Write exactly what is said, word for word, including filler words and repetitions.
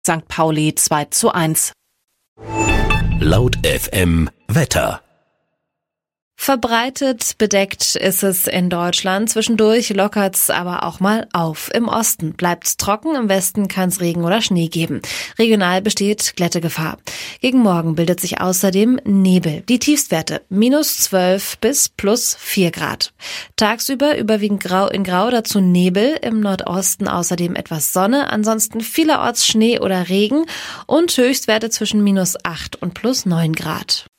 Sankt Pauli zwei zu eins. Laut F M Wetter. Verbreitet bedeckt ist es in Deutschland. Zwischendurch lockert's aber auch mal auf. Im Osten bleibt's trocken, im Westen kann's Regen oder Schnee geben. Regional besteht Glättegefahr. Gegen Morgen bildet sich außerdem Nebel. Die Tiefstwerte minus zwölf bis plus vier Grad. Tagsüber überwiegend grau in grau, dazu Nebel. Im Nordosten außerdem etwas Sonne, ansonsten vielerorts Schnee oder Regen und Höchstwerte zwischen minus acht und plus neun Grad.